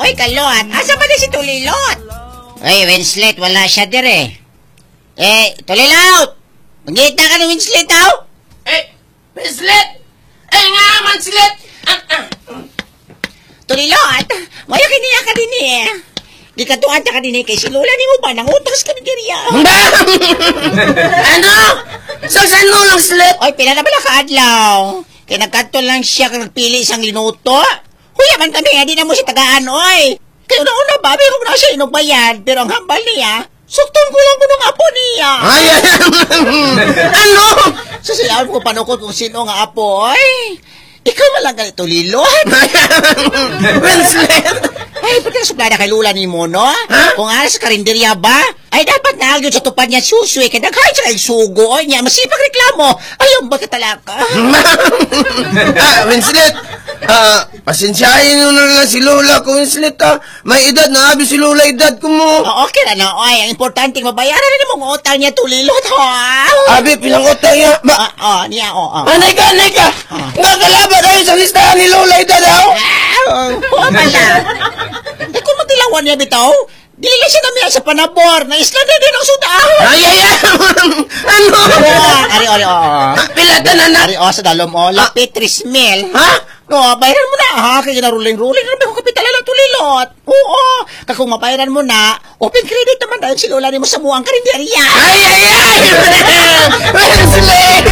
Oy, kalot. Asa ba na si Tulilot? Oy, Winslet, wala siya dire. Tulilot! Magkita ka ng Winslet, aw? Winslet! Nga man, Slet! Tulilot, mayo kiniya ka din eh. Di ka tuwan ka din eh, kay si Lola ni mo ba nang utas ka ng diriya? Ano? Saan mo lang, Slet? Oy, pila na bala ka adlaw. Kaya nagkanto lang siya kung nagpili isang linuto. Huyaman kami nga, di na mo siya tagaan, oy. Kaya una-una ba, may kung na siya inugbayan, pero ang hambal niya, sukton ko lang ko ng apo niya. Ay! Ano? Sasayawan ko panukot kung sino nga apo, oy. Ikaw malang ganito, Lilot. Winslet! Ay, pati na suplada kay Lula ni mo, no? Kung alas sa karinderya ba, ay dapat nagyod sa tupad niya suswe, kaya naghain siya kay sugo, oy niya, masipag reklamo. Ayaw ba katalaka? Winslet! Pasensyahin mo na lang si Lola ko, Winslet, May edad na, abi si Lola, edad ko mo. Okay na na, oy. Ang importante, mabayaran na mong utang niya, Tulilot, ha? Abi, pilang utang niya. Niya. Anay ka! Nga kalaba tayo sa listahan ni Lola, edad, Pala. Eh, kung matilawan niya, bitaw, dili siya namin sa panabor, na isla na din ang sudahon. Ay! Ano? Ari, Pilatan na na. Ari, sa dalom, lapit, 3 mil. Ha? No, bayaran mo na, ha? Kaya ginaruling-ruling na kung kapitala ng Tulilot. Oo. Kung mabayaran mo na, open credit naman dahil si Lola ni mo sa muang karinderya. Ay! Winslet!